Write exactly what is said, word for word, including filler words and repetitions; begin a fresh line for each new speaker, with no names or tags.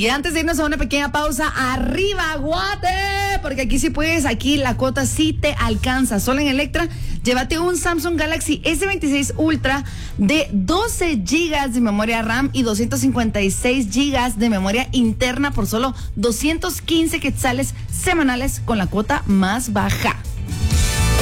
Y antes de irnos a una pequeña pausa, arriba, Guate, porque aquí sí puedes, aquí la cuota sí te alcanza. Solo en Electra, llévate un Samsung Galaxy ese veintiséis Ultra de doce gigas de memoria RAM y doscientos cincuenta y seis gigas de memoria interna por solo doscientos quince quetzales semanales con la cuota más baja.